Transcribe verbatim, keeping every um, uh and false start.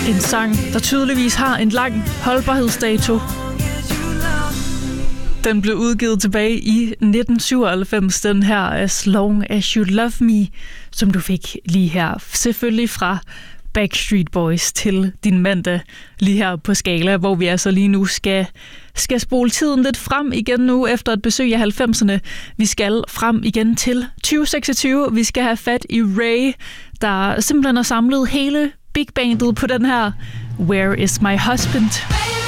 En sang, der tydeligvis har en lang holdbarhedsdato. Den blev udgivet tilbage i nitten syvoghalvfems, den her As Long As You Love Me, som du fik lige her. Selvfølgelig fra Backstreet Boys til din mandag lige her på Skala, hvor vi altså lige nu skal, skal spole tiden lidt frem igen nu efter et besøg i halvfemserne. Vi skal frem igen til tyve seksogtyve. Vi skal have fat i Ray, der simpelthen har samlet hele big bandet på den her Where Is My Husband?